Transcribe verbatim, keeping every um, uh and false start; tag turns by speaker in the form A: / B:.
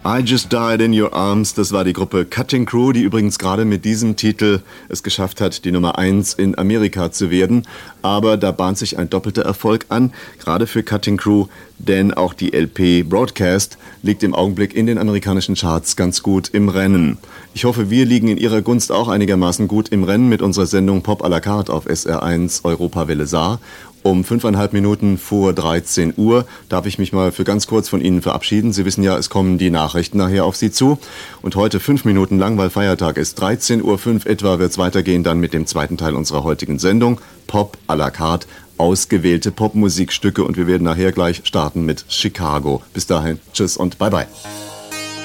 A: I Just Died in Your Arms, das war die Gruppe Cutting Crew, die übrigens gerade mit diesem Titel es geschafft hat, die Nummer eins in Amerika zu werden. Aber da bahnt sich ein doppelter Erfolg an, gerade für Cutting Crew, denn auch die L P Broadcast liegt im Augenblick in den amerikanischen Charts ganz gut im Rennen. Ich hoffe, wir liegen in Ihrer Gunst auch einigermaßen gut im Rennen mit unserer Sendung Pop à la carte auf S R eins Europawelle Saar. Um fünfeinhalb Minuten vor dreizehn Uhr darf ich mich mal für ganz kurz von Ihnen verabschieden. Sie wissen ja, es kommen die Nachrichten nachher auf Sie zu. Und heute fünf Minuten lang, weil Feiertag ist, dreizehn Uhr fünf etwa wird es weitergehen dann mit dem zweiten Teil unserer heutigen Sendung. Pop à la carte, ausgewählte Popmusikstücke. Und wir werden nachher gleich starten mit Chicago. Bis dahin, tschüss und bye bye.